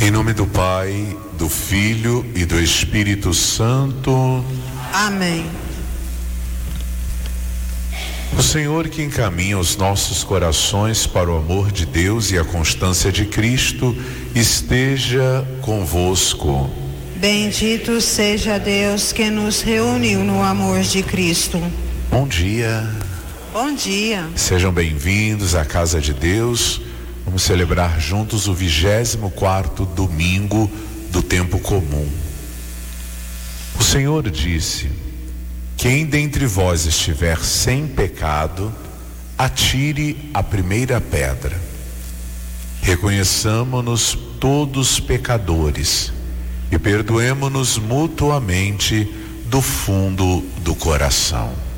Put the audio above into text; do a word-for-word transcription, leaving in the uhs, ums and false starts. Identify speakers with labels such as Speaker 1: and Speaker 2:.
Speaker 1: Em nome do Pai, do Filho e do Espírito Santo.
Speaker 2: Amém.
Speaker 1: O Senhor que encaminha os nossos corações para o amor de Deus e a constância de Cristo, esteja convosco.
Speaker 2: Bendito seja Deus que nos reuniu no amor de Cristo.
Speaker 1: Bom dia.
Speaker 2: Bom dia.
Speaker 1: Sejam bem-vindos à casa de Deus. Vamos celebrar juntos o vigésimo quarto domingo do tempo comum. O Senhor disse: quem dentre vós estiver sem pecado, atire a primeira pedra. Reconheçamo-nos todos pecadores e perdoemo-nos mutuamente do fundo do coração.